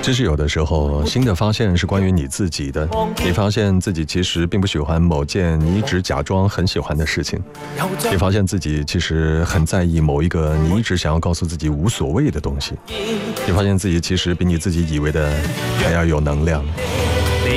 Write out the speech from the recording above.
其实有的时候，新的发现是关于你自己的。你发现自己其实并不喜欢某件你一直假装很喜欢的事情，你发现自己其实很在意某一个你一直想要告诉自己无所谓的东西，你发现自己其实比你自己以为的还要有能量。